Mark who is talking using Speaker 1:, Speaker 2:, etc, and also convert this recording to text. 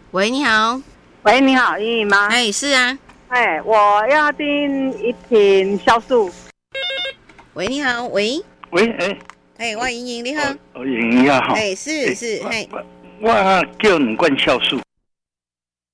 Speaker 1: 喂，你好。
Speaker 2: 喂，你好，莹莹吗？
Speaker 1: 哎，是啊。
Speaker 2: 哎，我要订一瓶酵素。
Speaker 1: 喂，你好。喂，我莹莹，你好。
Speaker 3: 莹莹你好。
Speaker 1: 哎，是，嘿。
Speaker 3: 我叫2罐酵素。